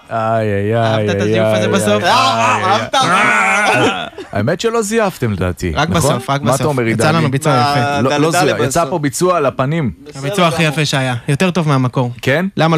אהבת את הזיוף הזה בסוף? אהבת? האמת שלא זייפתם לדעתי. רק בסוף, רק בסוף. מה אתה אומר, עידני? יצא לנו ביצוע יפה. לא זייף, יצא פה ביצוע על הפנים. הביצוע הכי יפה שהיה. יותר טוב מהמקור. כן? למה